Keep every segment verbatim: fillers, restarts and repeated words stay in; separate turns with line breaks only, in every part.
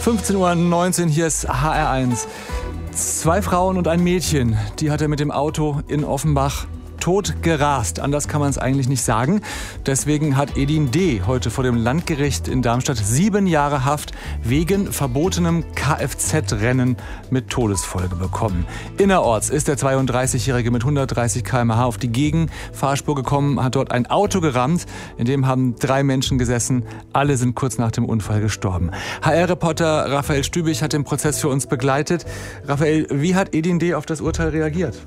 fünfzehn Uhr neunzehn, hier ist H R eins. Zwei Frauen und ein Mädchen, die hat er mit dem Auto in Offenbach tot gerast. Anders kann man es eigentlich nicht sagen. Deswegen hat Edin D. heute vor dem Landgericht in Darmstadt sieben Jahre Haft wegen verbotenem Kfz-Rennen mit Todesfolge bekommen. Innerorts ist der zweiunddreißigjährige mit hundertdreißig Kilometer pro Stunde auf die Gegenfahrspur gekommen, hat dort ein Auto gerammt. In dem haben drei Menschen gesessen. Alle sind kurz nach dem Unfall gestorben. H R-Reporter Raphael Stübig hat den Prozess für uns begleitet. Raphael, wie hat Edin D. auf das Urteil reagiert?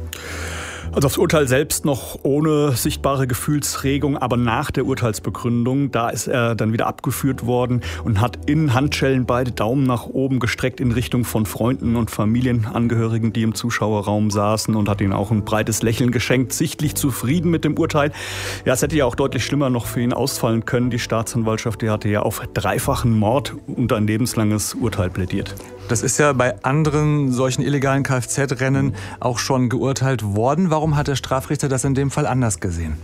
Also aufs Urteil selbst noch ohne sichtbare Gefühlsregung, aber nach der Urteilsbegründung, da ist er dann wieder abgeführt worden und hat in Handschellen beide Daumen nach oben gestreckt in Richtung von Freunden und Familienangehörigen, die im Zuschauerraum saßen, und hat ihnen auch ein breites Lächeln geschenkt, sichtlich zufrieden mit dem Urteil. Ja, es hätte ja auch deutlich schlimmer noch für ihn ausfallen können. Die Staatsanwaltschaft, die hatte ja auf dreifachen Mord und ein lebenslanges Urteil plädiert.
Das ist ja bei anderen solchen illegalen Kfz-Rennen auch schon geurteilt worden. Warum hat der Strafrichter das in dem Fall anders gesehen?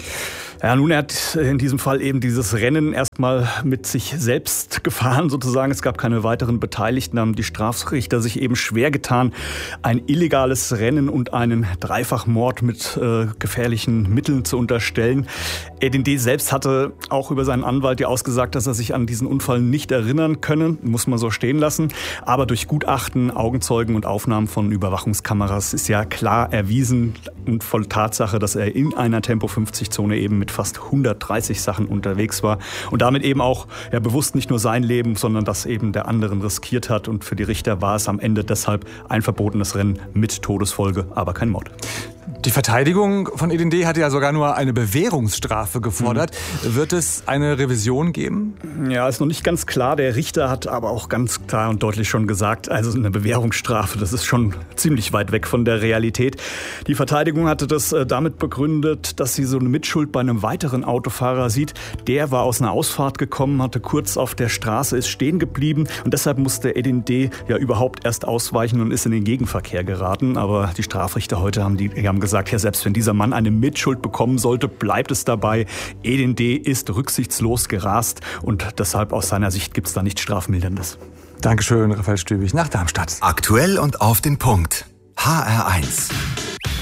Ja, nun, er hat in diesem Fall eben dieses Rennen erstmal mit sich selbst gefahren, sozusagen. Es gab keine weiteren Beteiligten. Da haben die Strafrichter sich eben schwer getan, ein illegales Rennen und einen Dreifachmord mit äh, gefährlichen Mitteln zu unterstellen. Edin D. selbst hatte auch über seinen Anwalt ja ausgesagt, dass er sich an diesen Unfall nicht erinnern könne. Muss man so stehen lassen. Aber durch Gutachten, Augenzeugen und Aufnahmen von Überwachungskameras ist ja klar erwiesen und voll Tatsache, dass er in einer Tempo fünfzig Zone eben mit fast hundertdreißig Sachen unterwegs war und damit eben auch ja, bewusst nicht nur sein Leben, sondern das eben der anderen riskiert hat. Und für die Richter war es am Ende deshalb ein verbotenes Rennen mit Todesfolge, aber kein Mord.
Die Verteidigung von Edin D. hatte ja sogar nur eine Bewährungsstrafe gefordert. Mhm. Wird es eine Revision geben?
Ja, ist noch nicht ganz klar. Der Richter hat aber auch ganz klar und deutlich schon gesagt, also eine Bewährungsstrafe, das ist schon ziemlich weit weg von der Realität. Die Verteidigung hatte das damit begründet, dass sie so eine Mitschuld bei einem weiteren Autofahrer sieht. Der war aus einer Ausfahrt gekommen, hatte kurz auf der Straße, ist stehen geblieben und deshalb musste Edin D. ja überhaupt erst ausweichen und ist in den Gegenverkehr geraten. Aber die Strafrichter heute haben, die, die haben gesagt, ja, selbst wenn dieser Mann eine Mitschuld bekommen sollte, bleibt es dabei. Edin D. ist rücksichtslos gerast und deshalb aus seiner Sicht gibt es da nichts Strafmilderndes.
Dankeschön, Raphael Stübig nach Darmstadt.
Aktuell und auf den Punkt. H R eins.